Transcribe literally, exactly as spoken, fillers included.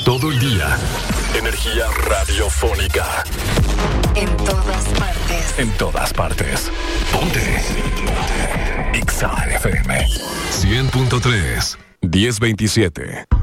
Todo el día. Energía radiofónica. En todas partes. En todas partes. Ponte. Ponte. Exa F M. cien punto tres. diez veintisiete.